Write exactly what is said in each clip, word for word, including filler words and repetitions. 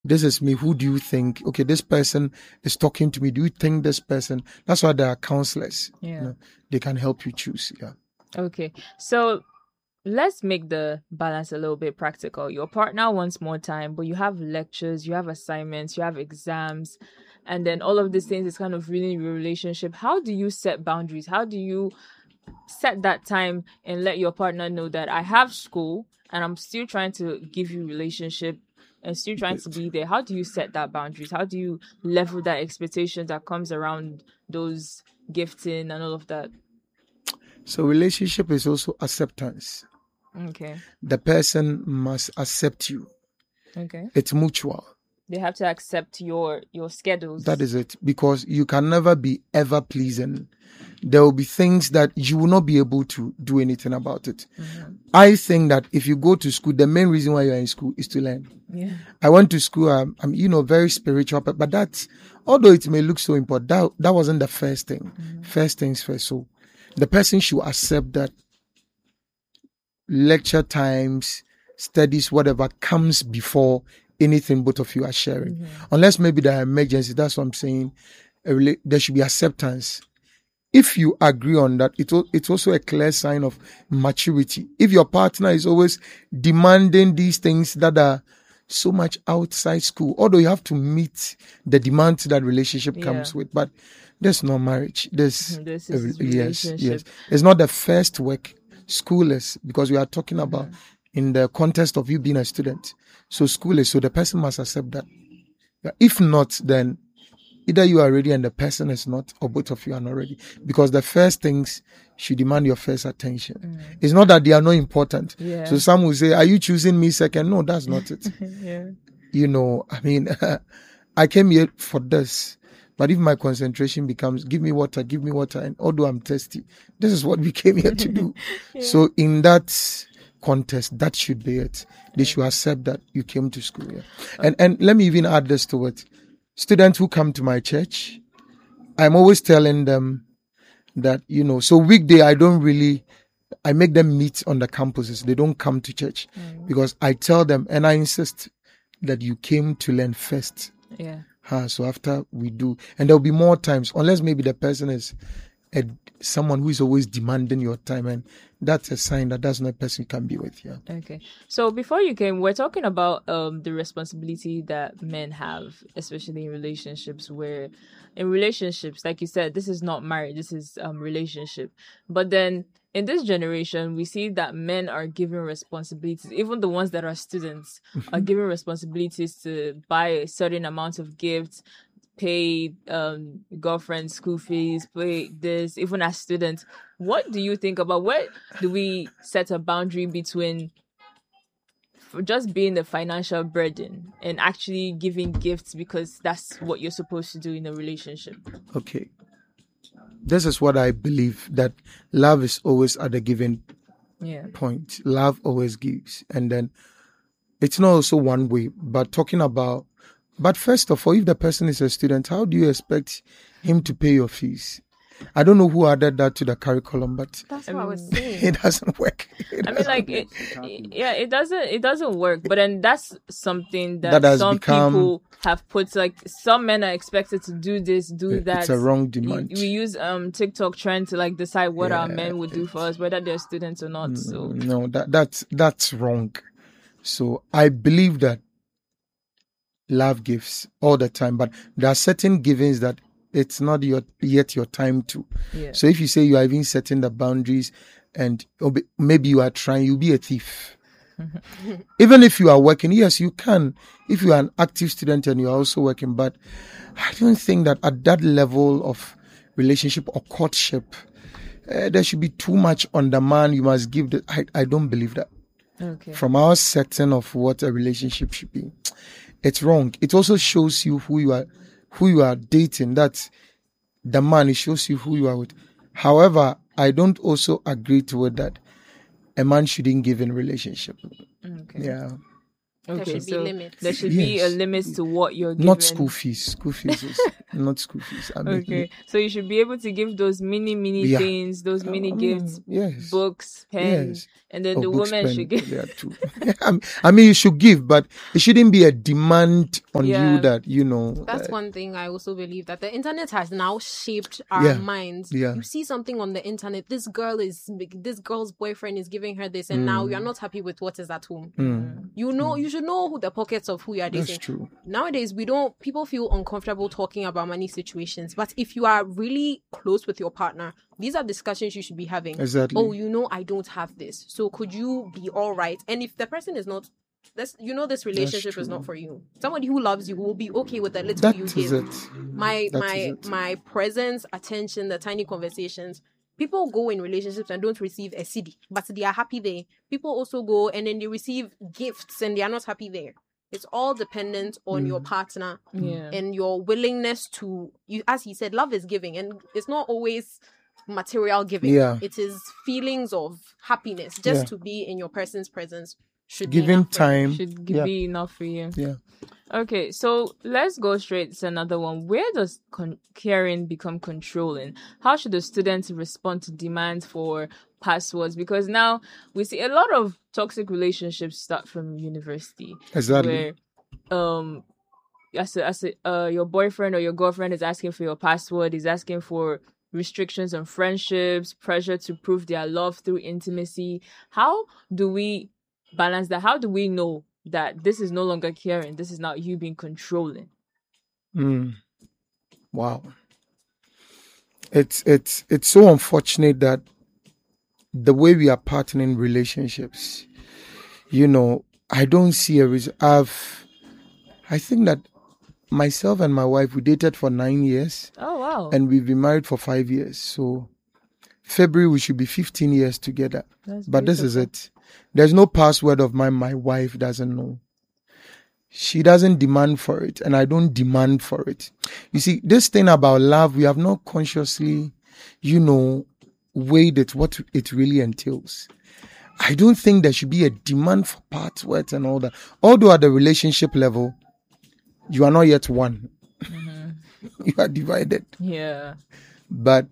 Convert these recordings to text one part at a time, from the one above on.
This is me. Who do you think? Okay, this person is talking to me. Do you think this person? That's why there are counselors. Yeah. You know, they can help you choose. Yeah. Okay. So let's make the balance a little bit practical. Your partner wants more time, but you have lectures, you have assignments, you have exams, and then all of these things is kind of ruining your relationship. How do you set boundaries? How do you set that time and let your partner know that I have school and I'm still trying to give you relationship and still trying to be there? How do you set that boundaries? How do you level that expectation that comes around those gifting and all of that? So relationship is also acceptance. Okay. The person must accept you. Okay. It's mutual. They have to accept your your schedules. That is it. Because you can never be ever pleasing. There will be things that you will not be able to do anything about it. Mm-hmm. I think that if you go to school, the main reason why you are in school is to learn. Yeah. I went to school, I'm, I'm you know, very spiritual, but, but that's, although it may look so important, that, that wasn't the first thing. Mm-hmm. First things first. So the person should accept that lecture times, studies, whatever comes before anything both of you are sharing. Mm-hmm. Unless maybe there are emergencies, that's what I'm saying. There should be acceptance. If you agree on that, it, it's also a clear sign of maturity. If your partner is always demanding these things that are so much outside school, although you have to meet the demands that relationship yeah. comes with, but there's no marriage. There's this is a, yes, yes. It's not the first work. School is, because we are talking about mm-hmm. in the context of you being a student. So school is, so the person must accept that. If not, then either you are ready and the person is not, or both of you are not ready. Because the first things should demand your first attention. Mm. It's not that they are not important. Yeah. So some will say, are you choosing me second? No, that's not it. yeah. You know, I mean, I came here for this. But if my concentration becomes, give me water, give me water, and although I'm thirsty, this is what we came here to do. yeah. So in that context, that should be it. They should accept that you came to school. Yeah. Okay. And and let me even add this to it. Students who come to my church, I'm always telling them that, you know, so weekday, I don't really, I make them meet on the campuses. They don't come to church mm. because I tell them, and I insist that you came to learn first. Yeah. Uh, so after we do, and there'll be more times, unless maybe the person is a, someone who is always demanding your time, and that's a sign that that's not a person you can be with. Yeah. Okay. So before you came, we're talking about um the responsibility that men have, especially in relationships. Where in relationships, like you said, this is not marriage, this is um relationship. But then in this generation, we see that men are given responsibilities. Even the ones that are students are given responsibilities to buy a certain amount of gifts, pay um, girlfriend's school fees, pay this, even as students. What do you think about, where do we set a boundary between just being the financial burden and actually giving gifts because that's what you're supposed to do in a relationship? Okay. This is what I believe, that love is always at a given yeah. point. Love always gives. And then it's not also one way, but talking about, but first of all, if the person is a student, how do you expect him to pay your fees? I don't know who added that to the curriculum, but that's what I was saying. It doesn't work. It I mean, like, it, yeah, it doesn't, it doesn't work. But then that's something that, that some become, people have put, like, some men are expected to do this, do it's that. It's a wrong demand. We, we use um TikTok trying to like decide what yeah, our men would do for us, whether they're students or not. So no, that that's that's wrong. So I believe that love gives all the time, but there are certain givings that it's not your, yet your time to. Yeah. So if you say you are even setting the boundaries and maybe you are trying, you'll be a thief. Even if you are working, yes, you can. If you are an active student and you are also working, but I don't think that at that level of relationship or courtship, uh, there should be too much on the man. You must give the, I, I don't believe that. Okay. From our setting of what a relationship should be, it's wrong. It also shows you who you are, who you are dating. That's the man. It shows you who you are with. However, I don't also agree to it that a man shouldn't give in relationship. Okay. Yeah. There Okay, should so be limits. there should Yes. be a limit to what you're giving. Not school fees. School fees is not school fees. I mean, Okay, so you should be able to give those mini, mini Yeah. things, those mini I mean, gifts, yes. books, pens, Yes. and then Oh, the books, woman pen, should give. there too. I mean- I mean, you should give, but it shouldn't be a demand on Yeah. you that, you know. That's uh, one thing I also believe, that the internet has now shaped our Yeah. minds. Yeah. You see something on the internet, this girl is, this girl's boyfriend is giving her this, and now Mm. you're not happy with what is at home. mm, You know, you should know who the pockets of who you are that's dating. true. Nowadays, we don't, people feel uncomfortable talking about money situations. But if you are really close with your partner, these are discussions you should be having. Exactly. Oh, you know, I don't have this. So could you be all right? And if the person is not, this, you know, this relationship is true. not for you. Somebody who loves you will be okay with the little That you is give. it. My That my is it. my presence, attention, the tiny conversations. People go in relationships and don't receive a C D, but they are happy there. People also go and then they receive gifts and they are not happy there. It's all dependent on Mm. your partner Yeah. and your willingness to, you, as he said, love is giving, and it's not always material giving. Yeah. It is feelings of happiness. Just Yeah. to be in your person's presence should be Giving enough for you. time. Should g- Yeah. be enough for you. Yeah. Okay, so let's go straight to another one. Where does con- caring become controlling? How should the students respond to demands for passwords? Because now we see a lot of toxic relationships start from university, Exactly. where um, as a, as a, uh, your boyfriend or your girlfriend is asking for your password, is asking for restrictions on friendships, pressure to prove their love through intimacy. How do we balance that? How do we know that this is no longer caring? This is not you being controlling. Mm. Wow. It's it's it's so unfortunate that the way we are partnering relationships, you know, I don't see a reason. I've, I think that myself and my wife, we dated for nine years Oh wow. and we've been married for five years. So February we should be fifteen years together. That's But this is beautiful. it. There's no password of mine my wife doesn't know. She doesn't demand for it, and I don't demand for it. You see, this thing about love, we have not consciously, you know, weighed it, what it really entails. I don't think there should be a demand for passwords and all that. Although at the relationship level, you are not yet one. You are divided. Yeah. But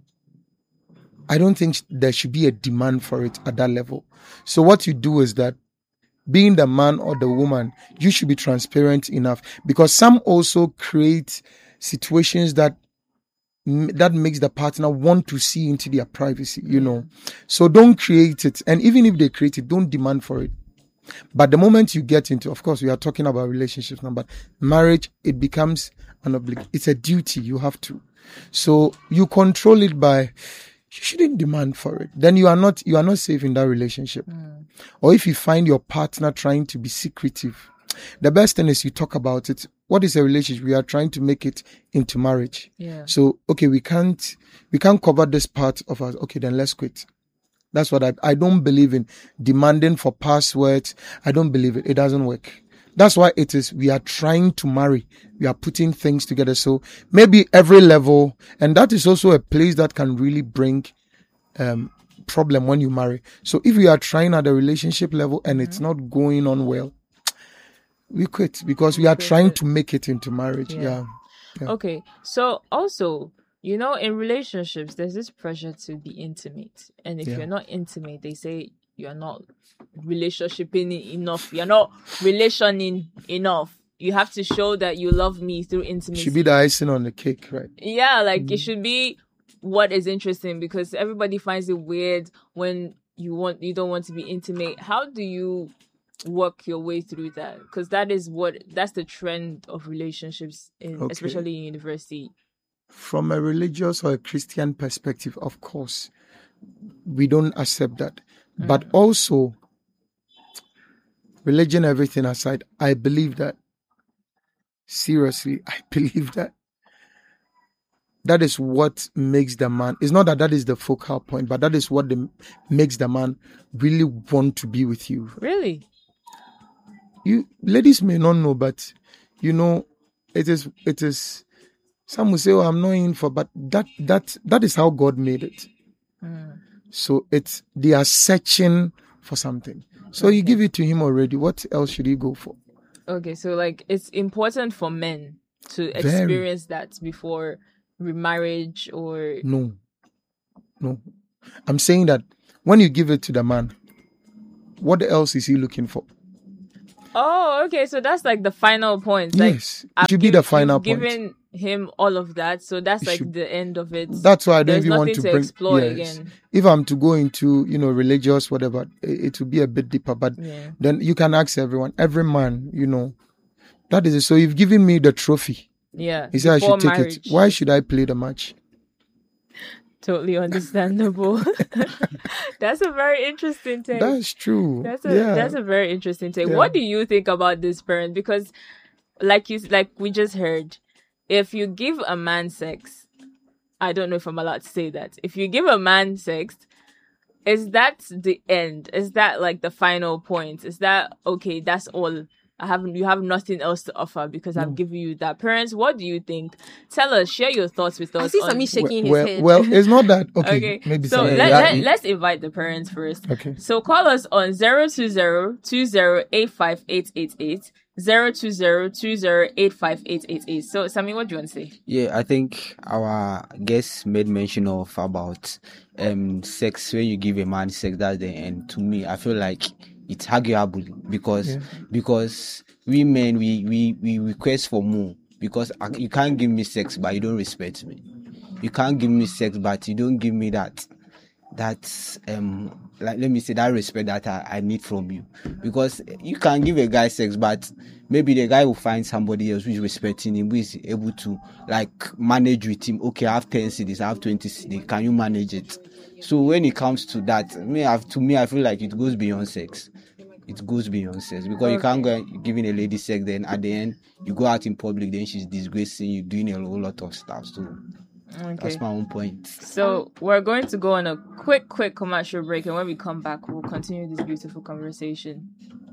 I don't think there should be a demand for it at that level. So what you do is that, being the man or the woman, you should be transparent enough, because some also create situations that that makes the partner want to see into their privacy, you know. So don't create it. And even if they create it, don't demand for it. But the moment you get into, of course, we are talking about relationships now, but marriage, it becomes an obligation. It's a duty. You have to. So you control it by, you shouldn't demand for it. Then you are not, you are not safe in that relationship. Mm. Or if you find your partner trying to be secretive, the best thing is you talk about it. What is a relationship? We are trying to make it into marriage. Yeah. So, okay, we can't, we can't cover this part of us. Okay, then let's quit. That's what I, I don't believe in demanding for passwords. I don't believe it. It doesn't work. That's why it is, we are trying to marry. We are putting things together. So maybe every level, and that is also a place that can really bring, um, problem when you marry. So if we are trying at the relationship level and it's not going on well, we quit, because we are quit trying it. to make it into marriage. Yeah. Yeah. Yeah. Okay. So also, you know, in relationships, there's this pressure to be intimate. And if Yeah. you're not intimate, they say you're not relationshiping enough. You're not relationing enough. You have to show that you love me through intimacy. Should be the icing on the cake, right? Yeah, like it should be what is interesting, because everybody finds it weird when you want you don't want to be intimate. How do you work your way through that? Because that is what that's the trend of relationships, in, Okay. especially in university. From a religious or a Christian perspective, of course, we don't accept that. But also, religion, everything aside, I believe that. Seriously, I believe that. That is what makes the man. It's not that that is the focal point, but that is what the, makes the man really want to be with you. Really? You ladies may not know, but you know, it is. It is. Some will say, "Oh, I'm not in for," but that that that is how God made it. Mm. So it's they are searching for something. So you give it to him already. What else should he go for? Okay, so like it's important for men to Very. experience that before remarriage or No. No. I'm saying that when you give it to the man, what else is he looking for? Oh, okay. So that's like the final point. Like, Yes. It should be the final you've point. given him all of that, so that's It like should- the end of it. That's why I don't There's even want nothing to to bring explore yes. again. If I'm to go into, you know, religious, whatever, it, it will be a bit deeper. But Yeah. then you can ask everyone, every man, you know, that is it. So you've given me the trophy. Yeah. He said I before should take marriage. it. Why should I play the match? Totally understandable. That's a very interesting take. That's true. That's a yeah. that's a very interesting take. Yeah. What do you think about this, parent? Because, like you like we just heard, if you give a man sex, I don't know if I'm allowed to say that. If you give a man sex, is that the end? Is that like the final point? Is that okay? That's all. I have you have nothing else to offer because I've given you that. Parents, what do you think? Tell us, share your thoughts with us. I see on- Sammy shaking his well, head. well, it's not that. Okay. Okay, Maybe so some- let, Yeah, let, it- let's invite the parents first. Okay. So call us on zero two zero two zero eight five eight eight eight, zero two zero two zero eight five eight eight eight. So, Sammy, what do you want to say? Yeah, I think our guest made mention of about um sex. When you give a man sex, that's the end. To me, I feel like it's arguable because Yeah. because we men we, we we request for more because I, you can't give me sex but you don't respect me. You can't give me sex but you don't give me that that um like let me say that respect that I, I need from you, because you can give a guy sex but maybe the guy will find somebody else who is respecting him, who is able to like manage with him. Okay, I have ten cedis, I have twenty cedis, can you manage it? So when it comes to that, me I, to me I feel like it goes beyond sex. It goes beyond sex because you can't go giving a lady sex, then at the end you go out in public, then she's disgracing you, doing a whole lot of stuff. So Okay. that's my own point. So we're going to go on a quick, quick commercial break, and when we come back, we'll continue this beautiful conversation.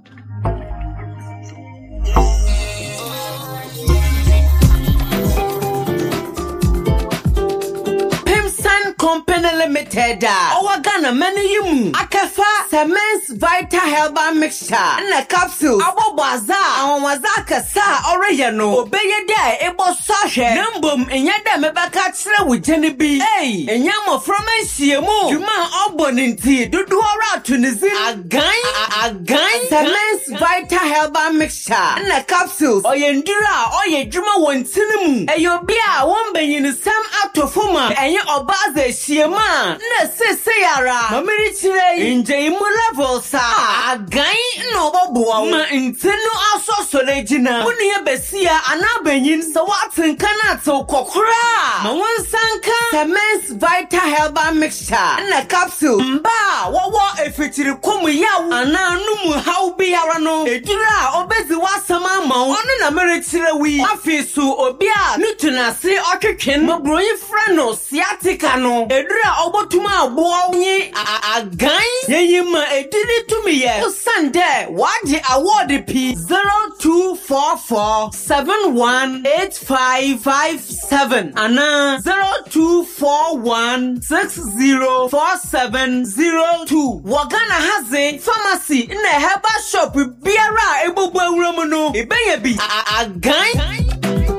Company Limited. Our Ghana many you Akafa Semens Vita Herbal Mixture. And a capsule. Our bazaar. Our wazaka sa original. Obey day. Ebo sashe. Numbum in yada mebaka with Jenny B. Hey. And yamo from a C M O. You man oboninti. Do do around Tunisia. A guy. A guy. Semens Vita Herbal Mixture. And a capsule. Or yendura. Or ye juma one cinema. And your beer. One bay in some out of Fuma. And your obaze. Shiema na sese yara mamiri chire inje imu level sa agan no bobo ma intenu asoso legina muni ebesia anabenyin sa watin kana to kokora ma wansanka Semens Vita Herbal Mixture na capsule mba wowo efitiri komu yawo ana numu hawo biara no edura obezi wasama ma onu na miri chire wi afisu obi a nutunase otwetwen mabroyi freno sciatica no edura obotuma abo nyi agan yeyima edini tumi ye sande waje award p zero two four four seven one eight five five seven ana zero two four one six zero four seven zero two wagana haze pharmacy in a herbal shop biara ebobo awuramu no ebeye bi agan.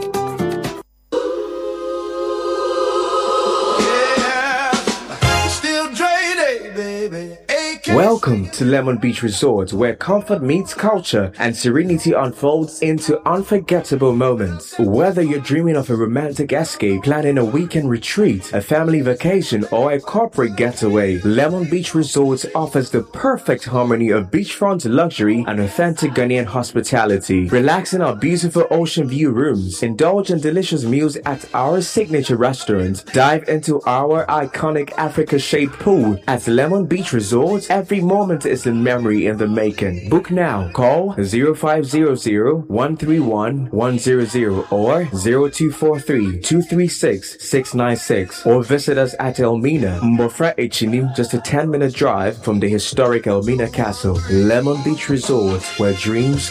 Welcome to Lemon Beach Resort, where comfort meets culture and serenity unfolds into unforgettable moments. Whether you're dreaming of a romantic escape, planning a weekend retreat, a family vacation, or a corporate getaway, Lemon Beach Resort offers the perfect harmony of beachfront luxury and authentic Ghanaian hospitality. Relax in our beautiful ocean view rooms, indulge in delicious meals at our signature restaurant, dive into our iconic Africa-shaped pool at Lemon Beach Resort. Every moment is a memory in the making. Book now. Call zero five zero zero one three one one zero zero or zero two four three two three six six nine six, or visit us at Elmina, Mbofra Echinim, just a ten minute drive from the historic Elmina Castle. Lemon Beach Resort, where dreams